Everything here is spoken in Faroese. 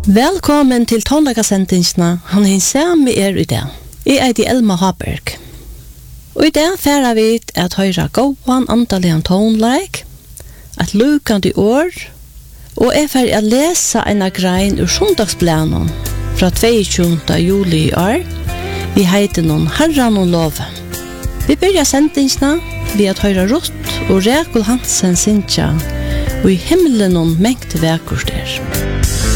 Velkommen til tonleikasendingsna. Han med i dag. Jeg heter Elma Haberg. Og i dag færer vi at høyre gåan andalian tonleik, at lukande år, og jeg færer å lese en grein ur sundagsplanen fra 22. juli i år. Vi heter noen Herran og Love. Vi begynner sendingsna ved at høyre Rutt og Rekul Hansen Sintja, og i himmelen noen mengte vekur der.